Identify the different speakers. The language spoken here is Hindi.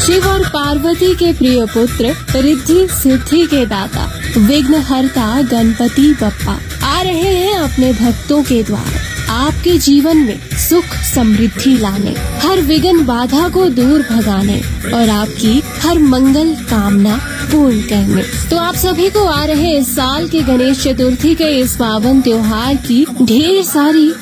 Speaker 1: शिव और पार्वती के प्रिय पुत्र, रिद्धि सिद्धि के दाता, विघ्नहर्ता गणपति बप्पा आ रहे हैं अपने भक्तों के द्वार, आपके जीवन में सुख समृद्धि लाने, हर विघ्न बाधा को दूर भगाने और आपकी हर मंगल कामना पूर्ण करने। तो आप सभी को आ रहे इस साल के गणेश चतुर्थी के इस पावन त्योहार की ढेर सारी